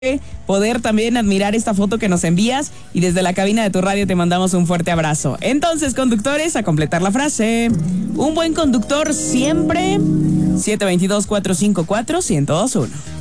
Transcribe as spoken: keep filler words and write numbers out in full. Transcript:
poder también admirar esta foto que nos envías y desde la cabina de tu radio te mandamos un fuerte abrazo. Entonces, conductores, a completar la frase. Un buen conductor siempre. siete dos dos, cuatro cinco cuatro, uno cero dos uno.